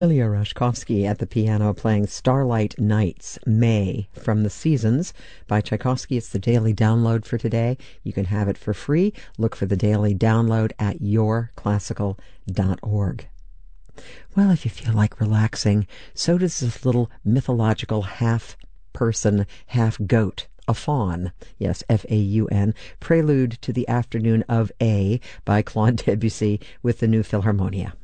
Ilya Rashkovsky at the piano playing Starlight Nights, May, from The Seasons by Tchaikovsky. It's the daily download for today. You can have it for free. Look for the daily download at yourclassical.org. Well, if you feel like relaxing, so does this little mythological half-person, half-goat, a faun, yes, F-A-U-N, prelude to the Afternoon of A by Claude Debussy with the New Philharmonia.